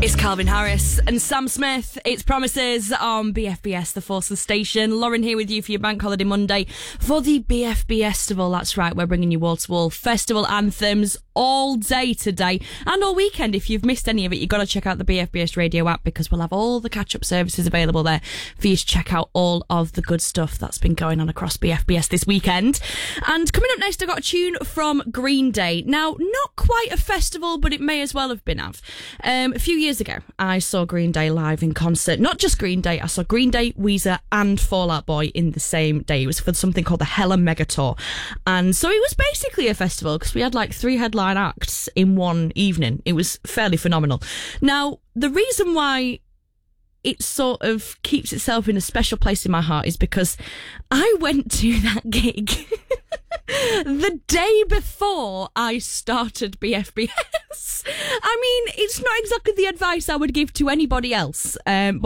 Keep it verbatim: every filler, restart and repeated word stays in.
It's Calvin Harris and Sam Smith. It's Promises on B F B S, the Forces Station. Lauren here with you for your Bank Holiday Monday for the B F B Festival. That's right, we're bringing you wall-to-wall festival anthems all day today and all weekend. If you've missed any of it, you've got to check out the B F B S radio app because we'll have all the catch-up services available there for you to check out all of the good stuff that's been going on across B F B S this weekend. And coming up next, I've got a tune from Green Day. Now, not quite a festival, but it may as well have been of. Um, a few years ago, I saw Green Day live in concert. Not just Green Day, I saw Green Day, Weezer and Fall Out Boy in the same day. It was for something called the Hella Mega Tour. And so it was basically a festival because we had like three headline acts in one evening. It was fairly phenomenal. Now, the reason why it sort of keeps itself in a special place in my heart is because I went to that gig the day before I started B F B S. I mean, it's not exactly the advice I would give to anybody else. Um,